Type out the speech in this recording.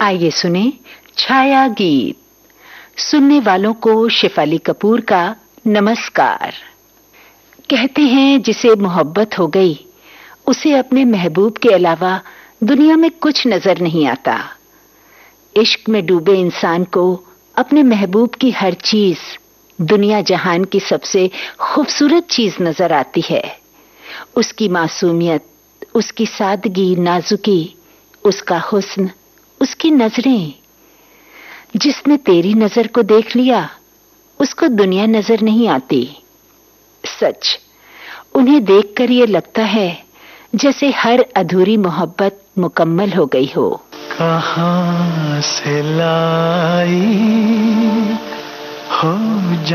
आइए सुने छाया गीत। सुनने वालों को शेफाली कपूर का नमस्कार। कहते हैं जिसे मोहब्बत हो गई उसे अपने महबूब के अलावा दुनिया में कुछ नजर नहीं आता। इश्क में डूबे इंसान को अपने महबूब की हर चीज दुनिया जहान की सबसे खूबसूरत चीज नजर आती है। उसकी मासूमियत, उसकी सादगी, नाजुकी, उसका हुस्न, उसकी नजरें। जिसने तेरी नजर को देख लिया उसको दुनिया नजर नहीं आती। सच, उन्हें देखकर ये लगता है जैसे हर अधूरी मोहब्बत मुकम्मल हो गई हो। कहाँ से लाई हो